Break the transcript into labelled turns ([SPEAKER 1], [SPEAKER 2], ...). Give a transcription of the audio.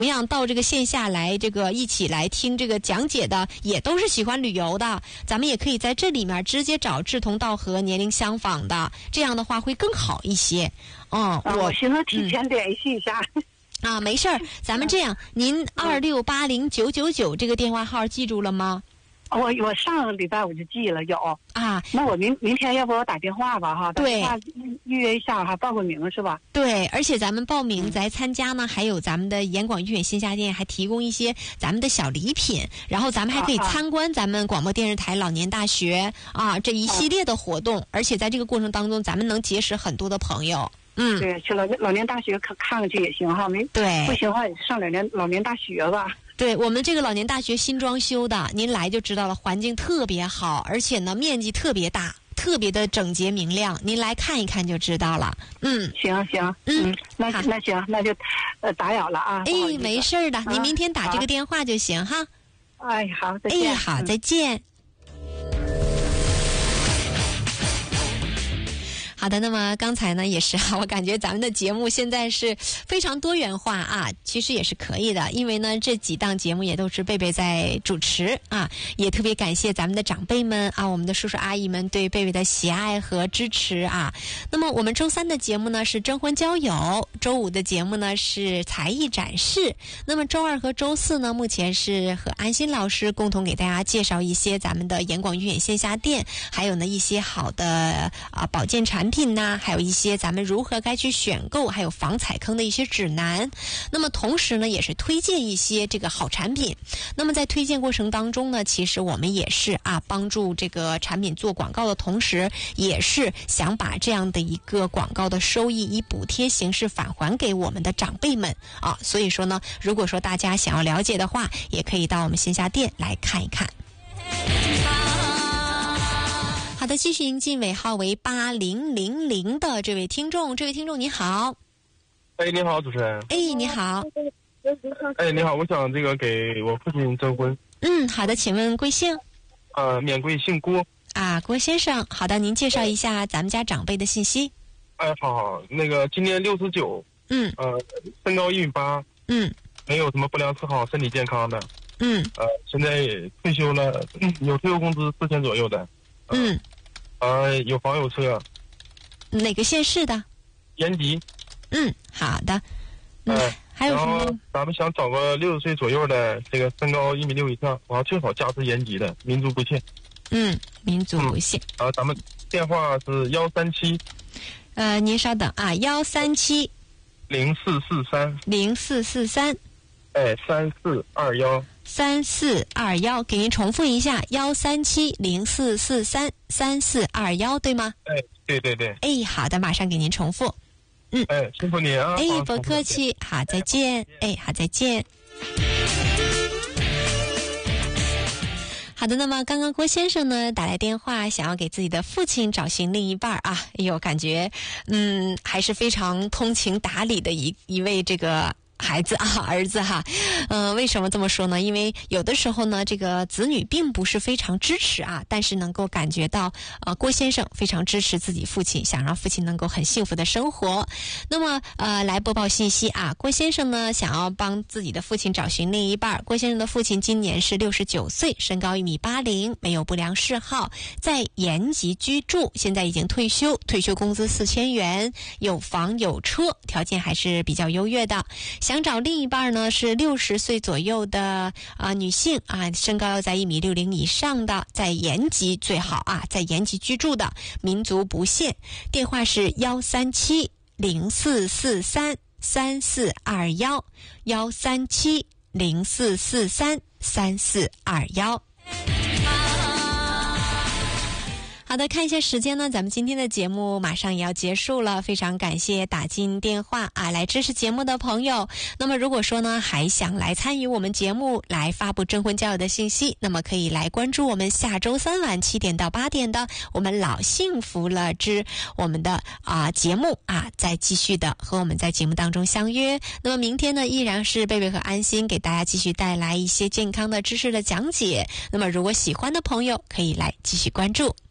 [SPEAKER 1] 同样到这个线下来这个一起来听这个讲解的也都是喜欢旅游的，咱们也可以在这里面直接找志同道合年龄相仿的，这样的话会更好一些。
[SPEAKER 2] 我寻思提前联系一下。
[SPEAKER 1] 没事儿，咱们这样，您2680-999这个电话号记住了吗？
[SPEAKER 2] 我上个礼拜我就记了，有
[SPEAKER 1] 啊。
[SPEAKER 2] 那我明天要不我打电话吧哈，打电话预约一下哈，报个名是吧？
[SPEAKER 1] 对，而且咱们报名来参加呢，还有咱们的严广豫园线下店还提供一些咱们的小礼品，然后咱们还可以参观咱们广播电视台老年大学这一系列的活动，而且在这个过程当中，咱们能结识很多的朋友。
[SPEAKER 2] 对，去老年大学看看去也行哈，
[SPEAKER 1] 对，
[SPEAKER 2] 不行的话也上老年大学吧。
[SPEAKER 1] 对，我们这个老年大学新装修的，您来就知道了，环境特别好，而且呢面积特别大，特别的整洁明亮，您来看一看就知道了。
[SPEAKER 2] 行，那行，那就打扰了啊。
[SPEAKER 1] 没事的，您明天打这个电话就行哈。
[SPEAKER 2] 好，再见。
[SPEAKER 1] 好，再见。好的，那么刚才呢也是我感觉咱们的节目现在是非常多元化啊，其实也是可以的，因为呢这几档节目也都是贝贝在主持啊，也特别感谢咱们的长辈们啊，我们的叔叔阿姨们对贝贝的喜爱和支持啊。那么我们周三的节目呢是征婚交友，周五的节目呢是才艺展示，那么周二和周四呢目前是和安心老师共同给大家介绍一些咱们的严广豫园线下店，还有呢一些好的保健产品还有一些咱们如何该去选购，还有防踩坑的一些指南。那么同时呢也是推荐一些这个好产品。那么在推荐过程当中呢，其实我们也是帮助这个产品做广告的同时，也是想把这样的一个广告的收益以补贴形式返还给我们的长辈们所以说呢，如果说大家想要了解的话，也可以到我们线下店来看一看。好的，继续迎进尾号为8000的这位听众，你好。
[SPEAKER 3] 你好，主持人。
[SPEAKER 1] 你好。
[SPEAKER 3] 你好，我想这个给我父亲征婚。
[SPEAKER 1] 好的，请问贵姓？
[SPEAKER 3] 免贵，姓郭。
[SPEAKER 1] 郭先生，好的，您介绍一下咱们家长辈的信息。
[SPEAKER 3] 好，那个今年69，身高1.8米，没有什么不良嗜好，身体健康的。现在也退休了，有退休工资4000左右的。有房有车。
[SPEAKER 1] 哪个县市的？
[SPEAKER 3] 延吉。
[SPEAKER 1] 好的。还有什么？
[SPEAKER 3] 咱们想找个60岁左右的，这个身高1.6米以上，然后最好家是延吉的，民族不限。
[SPEAKER 1] 民族不限。
[SPEAKER 3] 咱们电话是137。
[SPEAKER 1] 您稍等137。0443。3421，给您重复一下13704433421，对吗？
[SPEAKER 3] 对。
[SPEAKER 1] 好的，马上给您重复。
[SPEAKER 3] 辛苦你啊。
[SPEAKER 1] 不客气，好，再见。好，再见。好的，那么刚刚郭先生呢打来电话，想要给自己的父亲找寻另一半感觉还是非常通情达理的一位这个孩子儿子为什么这么说呢？因为有的时候呢，这个子女并不是非常支持但是能够感觉到郭先生非常支持自己父亲，想让父亲能够很幸福的生活。那么来播报信息郭先生呢想要帮自己的父亲找寻另一半。郭先生的父亲今年是69岁，身高1.80米，没有不良嗜好，在延吉居住，现在已经退休，退休工资4000元，有房有车，条件还是比较优越的。想找另一半呢是60岁左右的女性身高要在1.60米以上的，在延吉最好在延吉居住的，民族不限。电话是13704433421，13704433421。好的，看一下时间呢，咱们今天的节目马上也要结束了，非常感谢打进电话来支持节目的朋友。那么如果说呢还想来参与我们节目来发布征婚交友的信息，那么可以来关注我们下周3晚7点到8点的我们老幸福了之我们的节目再继续的和我们在节目当中相约。那么明天呢依然是贝贝和安心给大家继续带来一些健康的知识的讲解，那么如果喜欢的朋友可以来继续关注。